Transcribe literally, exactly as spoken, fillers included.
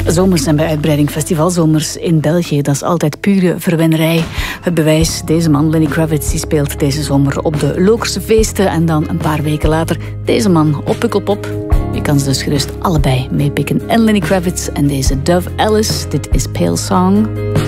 Zomers en bij uitbreiding festivalzomers in België, dat is altijd pure verwennerij. Het bewijs, deze man, Lenny Kravitz, die speelt deze zomer op de Lokerse feesten en dan een paar weken later deze man op Pukkelpop. Je kan ze dus gerust allebei meepikken. En Lenny Kravitz en deze Dove Alice, dit is Pale Song.